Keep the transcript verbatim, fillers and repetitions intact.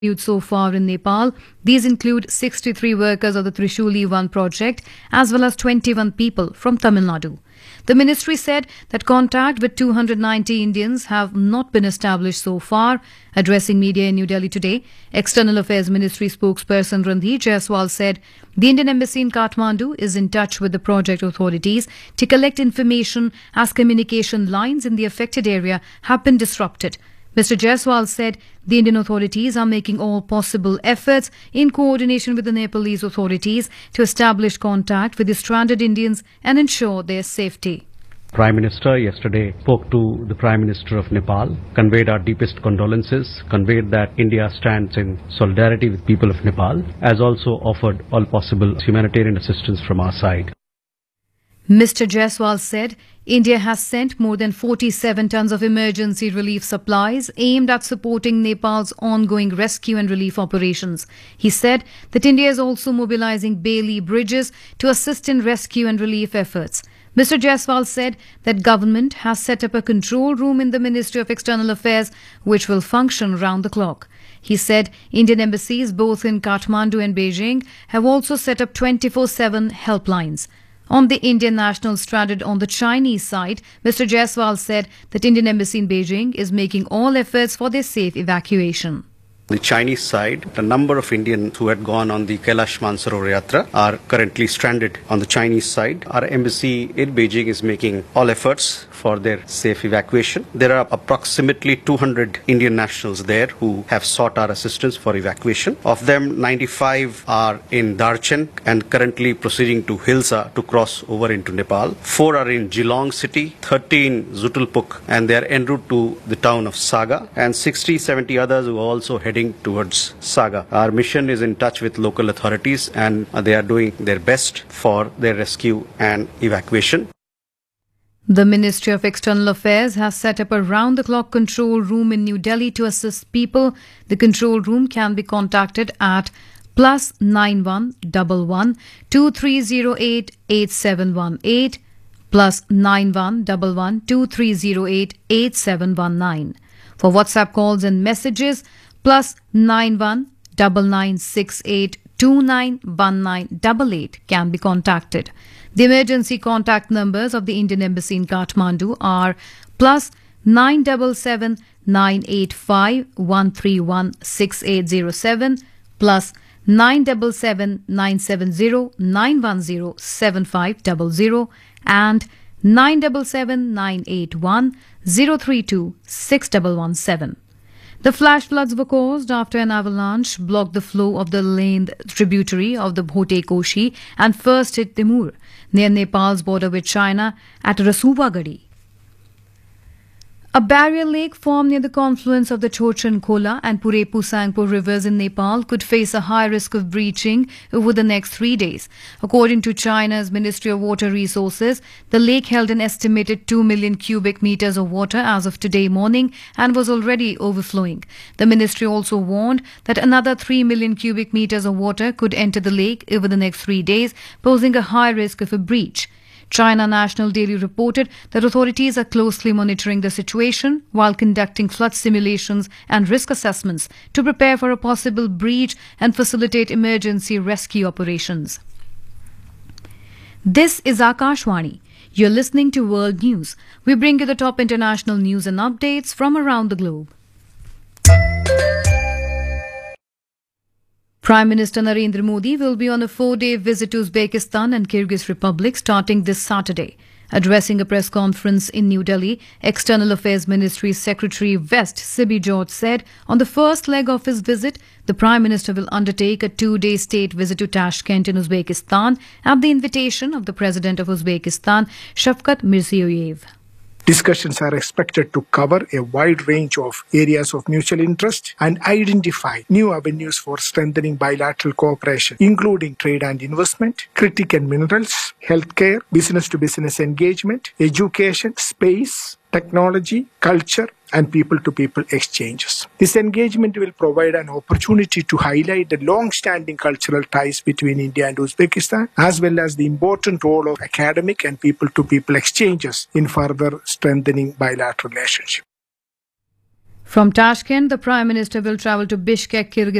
so far in Nepal. These include sixty-three workers of the Trishuli one project as well as twenty-one people from Tamil Nadu. The ministry said that contact with two hundred ninety Indians have not been established so far. Addressing media in New Delhi today, External Affairs Ministry spokesperson Randhir Jaiswal said the Indian Embassy in Kathmandu is in touch with the project authorities to collect information as communication lines in the affected area have been disrupted. Mister Jaiswal said the Indian authorities are making all possible efforts in coordination with the Nepalese authorities to establish contact with the stranded Indians and ensure their safety. Prime Minister yesterday spoke to the Prime Minister of Nepal, conveyed our deepest condolences, conveyed that India stands in solidarity with people of Nepal, as also offered all possible humanitarian assistance from our side. Mister Jaiswal said India has sent more than forty-seven tons of emergency relief supplies aimed at supporting Nepal's ongoing rescue and relief operations. He said that India is also mobilizing Bailey bridges to assist in rescue and relief efforts. Mister Jaiswal said that government has set up a control room in the Ministry of External Affairs which will function round the clock. He said Indian embassies both in Kathmandu and Beijing have also set up twenty-four seven helplines. On the Indian nationals stranded on the Chinese side, Mister Jaiswal said that Indian embassy in Beijing is making all efforts for their safe evacuation. The Chinese side, the number of Indians who had gone on the Kailash Mansarovar Yatra are currently stranded on the Chinese side. Our embassy in Beijing is making all efforts for their safe evacuation. There are approximately two hundred Indian nationals there who have sought our assistance for evacuation. Of them, ninety-five are in Darchen and currently proceeding to Hilsa to cross over into Nepal. Four are in Geelong city, thirteen Zutulpuk, and they are en route to the town of Saga, and sixty, seventy others who are also heading towards Saga. Our mission is in touch with local authorities and they are doing their best for their rescue and evacuation. The Ministry of External Affairs has set up a round-the-clock control room in New Delhi to assist people. The control room can be contacted at plus nine one one one two three zero eight eight seven one eight plus nine one one one two three zero eight eight seven one nine. For WhatsApp calls and messages, plus nine one nine nine six eight two nine one nine eight eight can be contacted. The emergency contact numbers of the Indian Embassy in Kathmandu are plus nine seven seven nine eight five one three one six eight zero seven plus nine seven seven nine seven zero nine one zero seven five zero zero and nine seven seven nine eight one zero three two six one one seven. The flash floods were caused after an avalanche blocked the flow of the Lend tributary of the Bhote Koshi and first hit Timur, near Nepal's border with China at Rasubagadi. A barrier lake formed near the confluence of the Chorchen Khola and Purepu Sangpo rivers in Nepal could face a high risk of breaching over the next three days. According to China's Ministry of Water Resources, the lake held an estimated two million cubic meters of water as of today morning and was already overflowing. The ministry also warned that another three million cubic meters of water could enter the lake over the next three days, posing a high risk of a breach. China National Daily reported that authorities are closely monitoring the situation while conducting flood simulations and risk assessments to prepare for a possible breach and facilitate emergency rescue operations. This is Akashwani. You're listening to World News. We bring you the top international news and updates from around the globe. Prime Minister Narendra Modi will be on a four-day visit to Uzbekistan and Kyrgyz Republic starting this Saturday. Addressing a press conference in New Delhi, External Affairs Ministry Secretary West Sibi George said on the first leg of his visit, the Prime Minister will undertake a two-day state visit to Tashkent in Uzbekistan at the invitation of the President of Uzbekistan, Shavkat Mirziyoyev. Discussions are expected to cover a wide range of areas of mutual interest and identify new avenues for strengthening bilateral cooperation, including trade and investment, critical minerals, healthcare, business-to-business engagement, education, space, technology, culture, and people-to-people exchanges. This engagement will provide an opportunity to highlight the long-standing cultural ties between India and Uzbekistan, as well as the important role of academic and people-to-people exchanges in further strengthening bilateral relationship. From Tashkent, the Prime Minister will travel to Bishkek, Kyrgyzstan